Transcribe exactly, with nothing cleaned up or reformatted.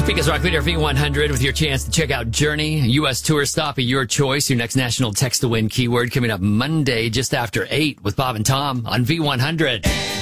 Topeka's Rock Leader V one hundred with your chance to check out Journey, U S tour stop of your choice. Your next national text to win keyword coming up Monday just after eight with Bob and Tom on V one hundred.